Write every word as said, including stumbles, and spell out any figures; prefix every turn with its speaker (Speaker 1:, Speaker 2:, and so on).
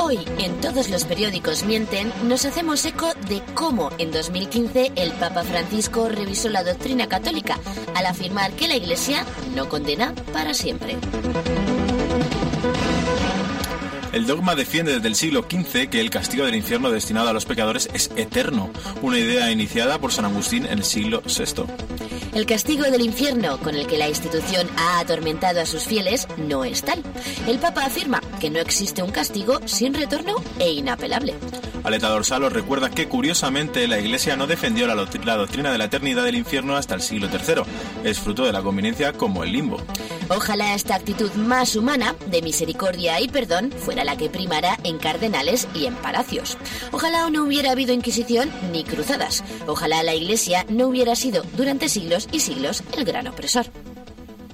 Speaker 1: Hoy, en Todos los periódicos mienten, nos hacemos eco de cómo en dos mil quince el Papa Francisco revisó la doctrina católica al afirmar que la Iglesia no condena para siempre.
Speaker 2: El dogma defiende desde el siglo quince que el castigo del infierno destinado a los pecadores es eterno, una idea iniciada por San Agustín en el siglo sexto.
Speaker 1: El castigo del infierno con el que la institución ha atormentado a sus fieles no es tal. El Papa afirma que no existe un castigo sin retorno e inapelable.
Speaker 2: Aleta Dorsal os recuerda que, curiosamente, la Iglesia no defendió la, la doctrina de la eternidad del infierno hasta el siglo tercero. Es fruto de la conveniencia como el limbo.
Speaker 1: Ojalá esta actitud más humana, de misericordia y perdón, fuera la que primara en cardenales y en palacios. Ojalá no hubiera habido Inquisición ni cruzadas. Ojalá la Iglesia no hubiera sido durante siglos y siglos el gran opresor.